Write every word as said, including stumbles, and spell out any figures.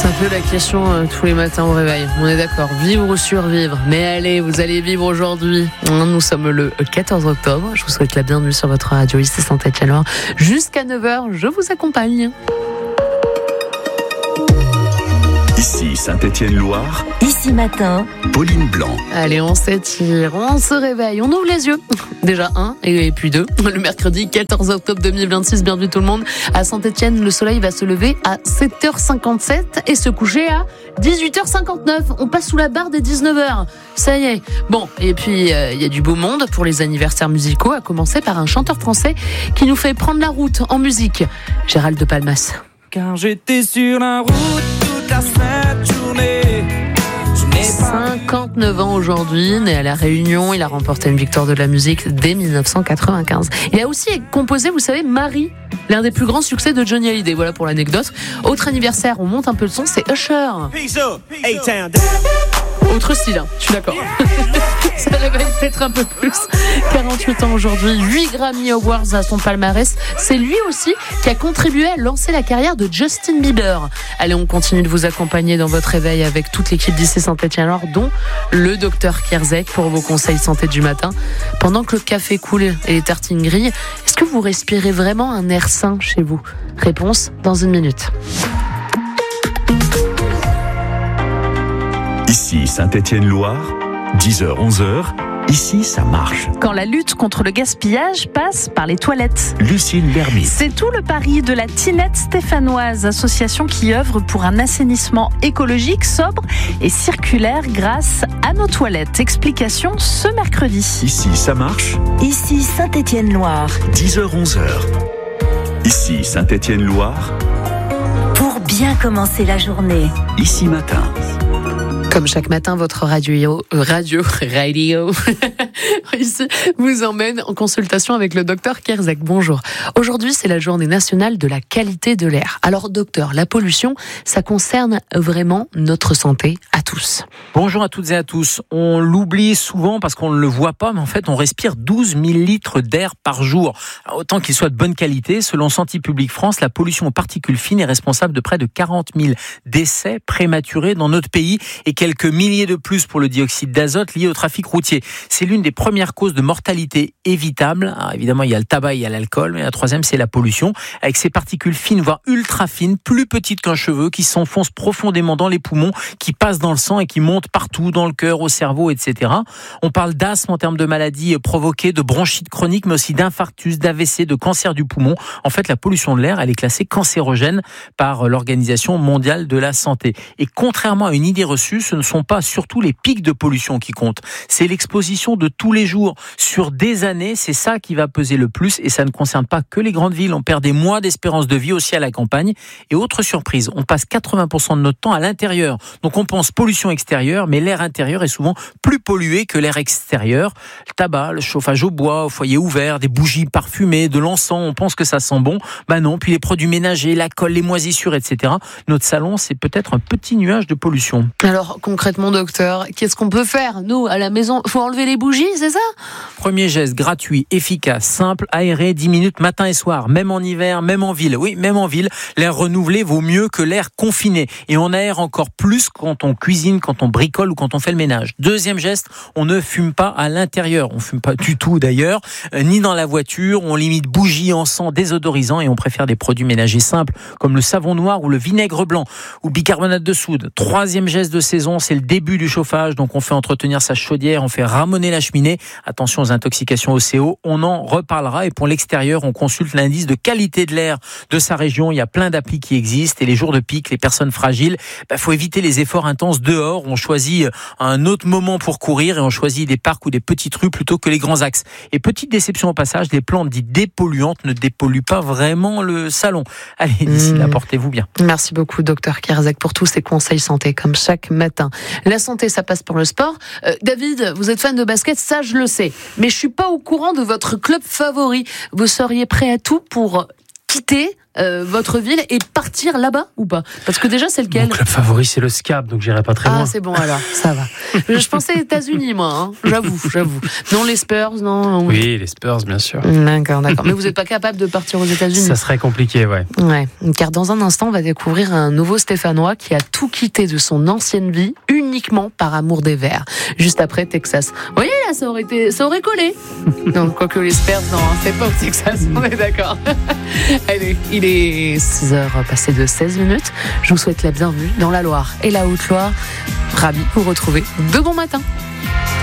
C'est un peu la question euh, tous les matins au réveil. On est d'accord, vivre ou survivre. Mais allez, vous allez vivre aujourd'hui. Nous sommes le quatorze octobre. Je vous souhaite la bienvenue sur votre radio ici Saint-Étienne. Jusqu'à neuf heures, je vous accompagne. Ici Saint-Étienne-Loire. Ici matin, Pauline Blanc. Allez, on s'étire, on se réveille, on ouvre les yeux. Déjà un, et puis deux. Le mercredi quatorze octobre deux mille vingt-six, bienvenue tout le monde. À Saint-Étienne, le soleil va se lever à sept heures cinquante-sept et se coucher à dix-huit heures cinquante-neuf. On passe sous la barre des dix-neuf heures. Ça y est. Bon, et puis il euh, y a du beau monde pour les anniversaires musicaux, à commencer par un chanteur français qui nous fait prendre la route en musique. Gérald de Palmas. Car j'étais sur la route toute la sainte journée. cinquante-neuf ans aujourd'hui, né à La Réunion, il a remporté une victoire de la musique dès dix-neuf cent quatre-vingt-quinze. Il a aussi composé, vous savez, Marie, l'un des plus grands succès de Johnny Hallyday. Voilà pour l'anecdote. Autre anniversaire, on monte un peu le son, c'est Usher. Autre style, hein, je suis d'accord. Ça réveille peut-être un peu plus. quarante-huit ans aujourd'hui, huit Grammy Awards à son palmarès. C'est lui aussi qui a contribué à lancer la carrière de Justin Bieber. Allez, on continue de vous accompagner dans votre réveil avec toute l'équipe d'ici Saint-Étienne-Loire, dont le docteur Kierzek pour vos conseils santé du matin. Pendant que le café coule et les tartines grillent, est-ce que vous respirez vraiment un air sain chez vous ? Réponse dans une minute. Ici Saint-Étienne-Loire, dix heures onze heures, ici ça marche. Quand la lutte contre le gaspillage passe par les toilettes. Lucine Bermy. C'est tout le pari de la Tinette Stéphanoise, association qui œuvre pour un assainissement écologique, sobre et circulaire grâce à nos toilettes. Explication ce mercredi. Ici ça marche. ici Saint-Étienne-Loire. dix heures onze heures. Ici Saint-Étienne-Loire. Pour bien commencer la journée. Ici matin. Comme chaque matin, votre radio, euh, radio, radio, ici, vous emmène en consultation avec le docteur Kierzek. Bonjour. Aujourd'hui, c'est la journée nationale de la qualité de l'air. Alors, docteur, la pollution, ça concerne vraiment notre santé à tous. Bonjour à toutes et à tous. On l'oublie souvent parce qu'on ne le voit pas, mais en fait, on respire douze mille litres d'air par jour. Alors, autant qu'il soit de bonne qualité, selon Santé publique France, la pollution aux particules fines est responsable de près de quarante mille décès prématurés dans notre pays et quelques milliers de plus pour le dioxyde d'azote lié au trafic routier. C'est l'une des premières causes de mortalité évitable. Alors évidemment, il y a le tabac, il y a l'alcool, mais la troisième, c'est la pollution, avec ces particules fines, voire ultra fines, plus petites qu'un cheveu, qui s'enfoncent profondément dans les poumons, qui passent dans le sang et qui montent partout, dans le cœur, au cerveau, et cetera. On parle d'asthme en termes de maladies provoquées, de bronchite chronique, mais aussi d'infarctus, d'A V C, de cancer du poumon. En fait, la pollution de l'air, elle est classée cancérogène par l'Organisation mondiale de la santé. Et contrairement à une idée reçue, ce ne sont pas surtout les pics de pollution qui comptent. C'est l'exposition de tous les jours sur des années. C'est ça qui va peser le plus et ça ne concerne pas que les grandes villes. On perd des mois d'espérance de vie aussi à la campagne. Et autre surprise, on passe quatre-vingts pour cent de notre temps à l'intérieur. Donc on pense pollution extérieure, mais l'air intérieur est souvent plus pollué que l'air extérieur. Le tabac, le chauffage au bois, au foyer ouvert, des bougies parfumées, de l'encens, on pense que ça sent bon. Ben non, puis les produits ménagers, la colle, les moisissures, et cetera. Notre salon, c'est peut-être un petit nuage de pollution. Alors, concrètement, docteur, qu'est-ce qu'on peut faire, nous, à la maison ? Faut enlever les bougies, c'est ça ? Premier geste gratuit, efficace, simple, aéré, dix minutes matin et soir, même en hiver, même en ville. Oui, même en ville, l'air renouvelé vaut mieux que l'air confiné. Et on aère encore plus quand on cuisine, quand on bricole ou quand on fait le ménage. Deuxième geste, on ne fume pas à l'intérieur. On fume pas du tout d'ailleurs, euh, ni dans la voiture. On limite bougies, encens, désodorisants et on préfère des produits ménagers simples comme le savon noir ou le vinaigre blanc ou bicarbonate de soude. Troisième geste de saison, c'est le début du chauffage. Donc on fait entretenir sa chaudière, on fait ramoner la cheminée. Attention aux intoxications au C O, on en reparlera. Et pour l'extérieur, on consulte l'indice de qualité de l'air de sa région. Il y a plein d'applis qui existent et les jours de pic, les personnes fragiles, bah, faut éviter les efforts intenses dehors. On choisit un autre moment pour courir et on choisit des parcs ou des petites rues plutôt que les grands axes. Et petite déception au passage, les plantes dites dépolluantes ne dépolluent pas vraiment le salon. Allez, d'ici là, portez-vous bien. Merci beaucoup, docteur Kierzek, pour tous ces conseils santé, comme chaque matin. La santé, ça passe par le sport. Euh, David, vous êtes fan de basket, ça je le sais. Mais je suis pas au courant de votre club favori. Vous seriez prêt à tout pour quitter euh, votre ville et partir là-bas ou pas? Parce que déjà, c'est lequel? Mon club favori, c'est le S C A B, donc j'irai pas très Ah, loin. c'est bon alors, ça va. Je pensais États-Unis, moi, hein. j'avoue, j'avoue. Non, les Spurs, non. Oui, les Spurs, bien sûr. D'accord, d'accord. Mais vous n'êtes pas capable de partir aux États-Unis? Ça serait compliqué, ouais. Ouais, car dans un instant, on va découvrir un nouveau Stéphanois qui a tout quitté de son ancienne vie uniquement par amour des Verts. Juste après Texas. Vous voyez là, ça aurait été, ça aurait collé. Non, quoique les Spurs, non, hein, c'est pas au Texas, on est d'accord. Allez, il est six heures passées de seize minutes. Je vous souhaite la bienvenue dans la Loire et la Haute-Loire. Ravi de vous retrouver de bon matin.